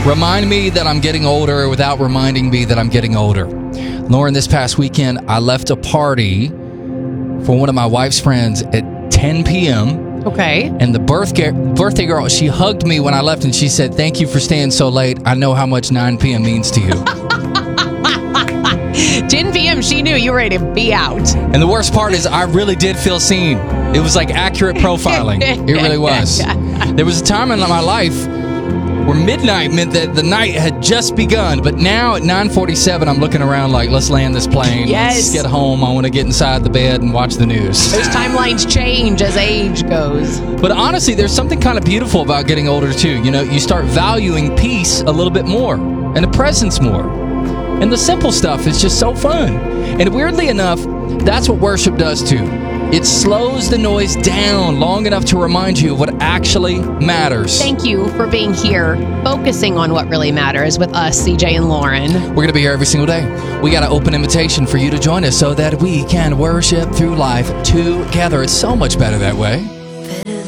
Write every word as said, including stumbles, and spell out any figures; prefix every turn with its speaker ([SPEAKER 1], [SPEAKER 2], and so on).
[SPEAKER 1] Remind me that I'm getting older without reminding me that I'm getting older. Lauren, this past weekend, I left a party for one of my wife's friends at ten p.m.
[SPEAKER 2] Okay.
[SPEAKER 1] And the birth ga- birthday girl, she hugged me when I left, and she said, "Thank you for staying so late. I know how much nine p.m. means to you."
[SPEAKER 2] ten p.m. she knew you were ready to be out.
[SPEAKER 1] And the worst part is I really did feel seen. It was like accurate profiling. It really was. There was a time in my life where midnight meant that the night had just begun. But now at nine forty-seven, I'm looking around like, let's land this plane.
[SPEAKER 2] Yes.
[SPEAKER 1] Let's get home. I want to get inside the bed and watch the news.
[SPEAKER 2] Those timelines change as age goes.
[SPEAKER 1] But honestly, there's something kind of beautiful about getting older, too. You know, you start valuing peace a little bit more and the presence more. And the simple stuff is just so fun. And weirdly enough, that's what worship does, too. It slows the noise down long enough to remind you of what actually matters.
[SPEAKER 2] Thank you for being here, focusing on what really matters with us, C J and Lauren.
[SPEAKER 1] We're going to be here every single day. We got an open invitation for you to join us so that we can worship through life together. It's so much better that way.